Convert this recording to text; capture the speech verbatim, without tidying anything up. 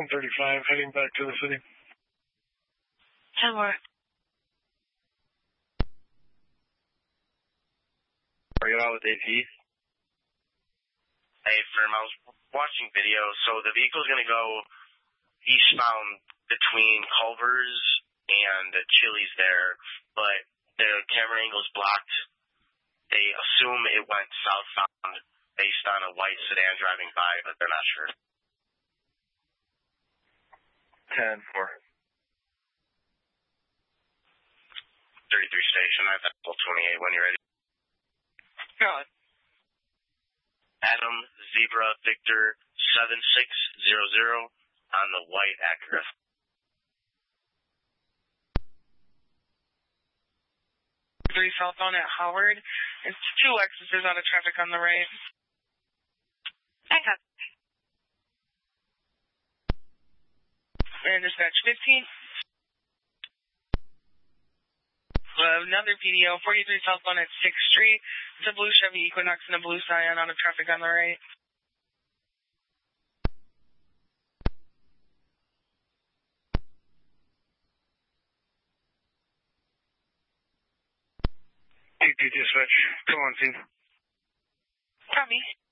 one thirty-five, heading back to the city. ten more. Are you out with A P? Hey, Firm, I was watching video, so the vehicle's going to go eastbound between Culver's and Chili's there, but the camera angle's blocked. They assume it went southbound based on a white sedan driving by, but they're not sure. ten four. thirty-three station, I have twenty-eight when you're ready. God. Adam Zebra Victor seven six zero zero on the white Acura. Three southbound at Howard. It's two Lexuses out of traffic on the right. Okay. And dispatch fifteen. Uh, another P D O, forty-three southbound at sixth Street. It's a blue Chevy Equinox and a blue Scion out of traffic on the right. D P dispatch, come on, team. Copy.